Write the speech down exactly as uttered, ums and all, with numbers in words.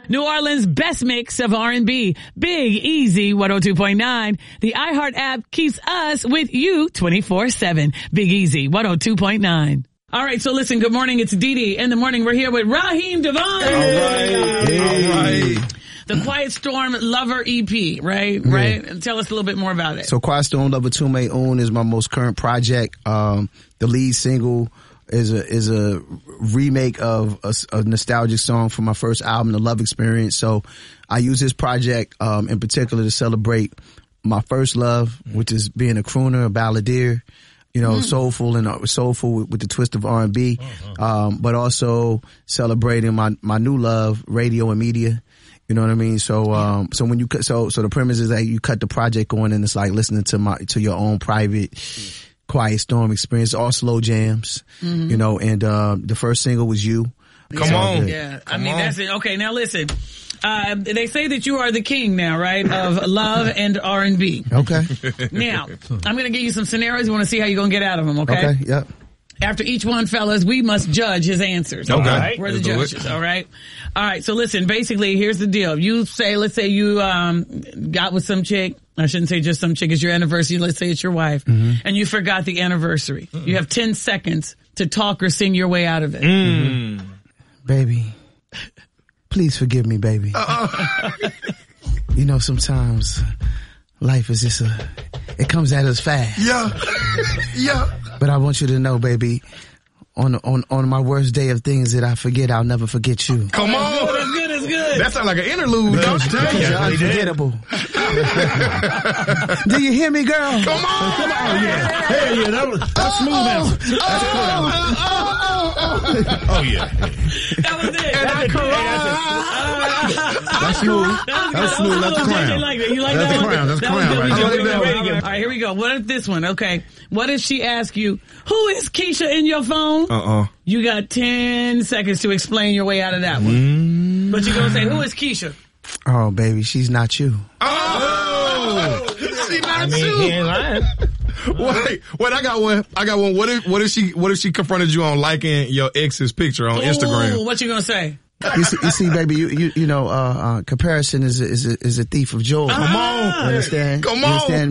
New Orleans' best mix of R and B. Big Easy one oh two point nine. The iHeart app keeps us with you twenty-four seven. Big Easy one oh two point nine. All right, so listen, good morning. It's Dee Dee. In the morning, we're here with Raheem Devon. All right. Hey. All right. The Quiet Storm Lover E P, right? Yeah. Right? And tell us a little bit more about it. So Quiet Storm Lover Tume Un is my most current project. Um, the lead single is a is a remake of a, a nostalgic song from my first album, The Love Experience. So I use this project um, in particular to celebrate my first love, which is being a crooner, a balladeer, you know, mm. soulful and uh, soulful with, with the twist of R and B, uh-huh. um, but also celebrating my my new love, radio and media. You know what I mean? So, um, so when you cut, so, so the premise is that you cut the project on and it's like listening to my, to your own private Quiet Storm experience, all slow jams, mm-hmm. you know, and, uh, the first single was You. Come yeah. on. Yeah. Come I mean, on. that's it. Okay. Now listen, uh, they say that you are the king now, right? Of love and R and B. Okay. Now, I'm going to give you some scenarios. You want to see how you're going to get out of them. Okay. Okay. Yep. After each one, fellas, we must judge his answers. Okay. Right? We're the Let's judges, all right? All right, so listen, basically, here's the deal. You say, let's say you um got with some chick. I shouldn't say just some chick. It's your anniversary. Let's say it's your wife. Mm-hmm. And you forgot the anniversary. Mm-hmm. You have ten seconds to talk or sing your way out of it. Mm. Baby, please forgive me, baby. Uh-uh. You know, sometimes life is just a, it comes at us fast. Yeah. Yeah. But I want you to know, baby, on on on my worst day of things that I forget, I'll never forget you. Come on. That's good, that's good, that's good. That sounds like an interlude, don't you? Because you're unforgettable. Do you hear me, girl? Come on. Come on. Yeah. Hell yeah. That was, that's smooth answer. That's Oh, oh, yeah. That was it. And I cried. That's smooth. That's smooth. That's the crown. You like that? You like That's that the one? crown. That's the That was crown good. right We there. just- I like that All one. right, here we go. What if this one? Okay. What if she asks you, who is Keisha in your phone? Uh-uh. You got ten seconds to explain your way out of that one. Mm. But you're going to say, who is Keisha? Oh, baby, she's not you. Oh. She not I mean, you. he ain't lying. Wait, wait, I got one. I got one. What if, what if she, what if she confronted you on liking your ex's picture on Instagram? Ooh, what you going to say? You see, you see, baby, you you, you know, uh, uh, comparison is a, is a, is a thief of joy. Come on. You understand? Come You on. understand?